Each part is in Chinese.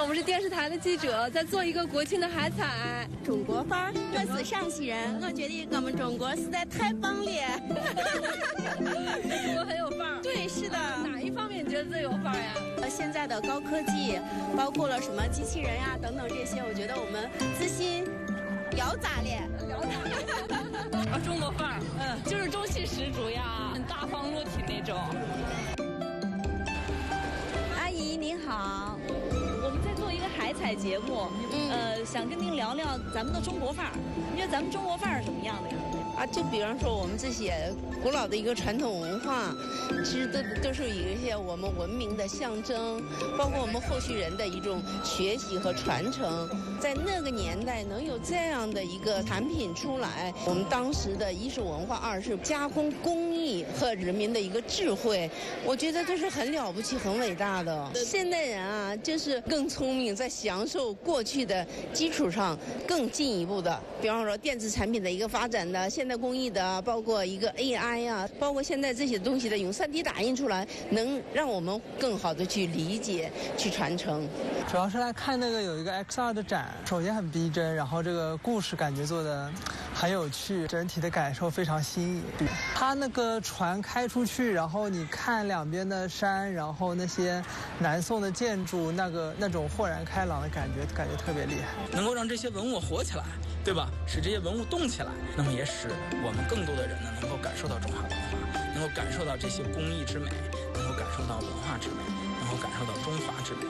们是电视台的记者，在做一个国庆的海采。 中国范儿，我是陕西人，我觉得我们中国实在太棒了。 中国很有范儿。 对，是的。 哪一方面你觉得最有范儿呀？ 现在的高科技，包括了什么机器人呀等等这些，我觉得我们自信聊咋了？ 聊咋了？ 啊，中国范儿，就是中气十足呀，很大方落体那种。 阿姨您好， 我们在做一个海采节目， 想跟您聊聊咱们的中国范儿。你觉得咱们中国范儿是怎么样的呀？ 啊，就比方说我们这些古老的一个传统文化，其实都是有一些我们文明的象征，包括我们后续人的一种学习和传承。在那个年代能有这样的一个产品出来，我们当时的一是文化，二是加工工艺和人民的一个智慧，我觉得这是很了不起、很伟大的。现代人啊，就是更聪明，在享受过去的基础上更进一步的，比方说电子产品的一个发展的，现代工艺的，包括一个 AI 啊，包括现在这些东西的用 3D 打印出来，能让我们更好的去理解、去传承。 主要是来看那个有一个 XR 的展，首先很逼真，然后这个故事感觉做的很有趣，整体的感受非常新颖。它那个船开出去，然后你看两边的山，然后那些南宋的建筑，那种豁然开朗的感觉特别厉害。 能够让这些文物活起来，对吧？使这些文物动起来，那么也使我们更多的人呢能够感受到中华文化，能够感受到这些工艺之美，能够感受到文化之美，能够感受到中华之美。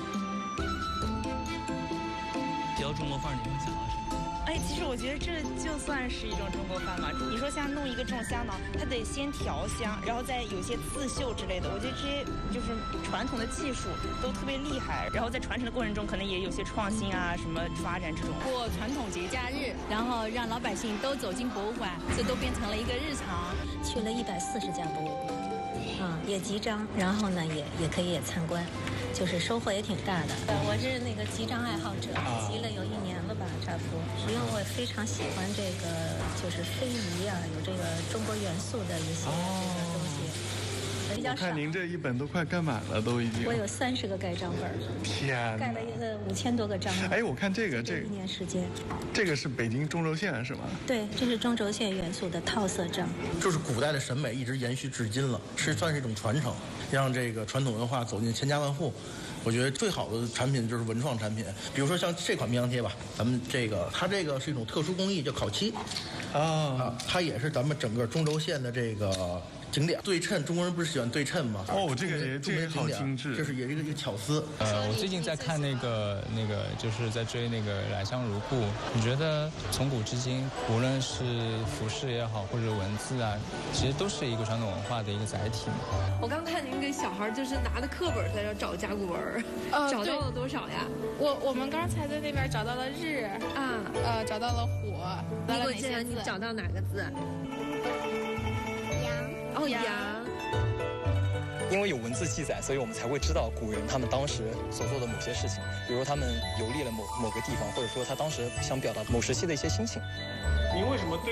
提到中国范儿，你会想到什么？ 其实我觉得这就算是一种中国范吧。你说像弄一个这种香囊，它得先调香，然后再有些刺绣之类的。我觉得这些就是传统的技术都特别厉害，然后在传承的过程中，可能也有些创新啊，什么发展这种。 过传统节假日，然后让老百姓都走进博物馆，这都变成了一个日常。 去了140家博物馆，也集章，然后呢也可以参观。就是收获也挺大的。我是那个集章爱好者，集了有1年了吧，差不多。因为我非常喜欢这个，就是非遗啊，有这个中国元素的一些这个东西。比较少。 我看您这一本都快盖满了，都已经。 我有30个盖章本。 天， 盖了一个5000多个章。 我看这个 1年时间。 这个是北京中轴线是吗？ 对，这是中轴线元素的套色章。 就是古代的审美一直延续至今了，算是一种传承，让这个传统文化走进千家万户。我觉得最好的产品就是文创产品，比如说像这款冰箱贴吧，咱们它这个是一种特殊工艺，叫烤漆，它也是咱们整个中轴线的这个景点对称，中国人不是喜欢对称吗？ 这个好精致， 这是也是一个巧思。 我最近在看那个就是在追那个《来香如故》，你觉得从古至今，无论是服饰也好，或者文字啊，其实都是一个传统文化的一个载体嘛。 我刚看您给小孩就是拿着课本在这找甲骨文，找到了多少呀？ 我们刚才在那边找到了日找到了火。 你给我介绍你找到哪个字？羊。 因为有文字记载，所以我们才会知道古人他们当时所做的某些事情，比如他们游历了某个地方，或者说他当时想表达某时期的一些心情。 您为什么对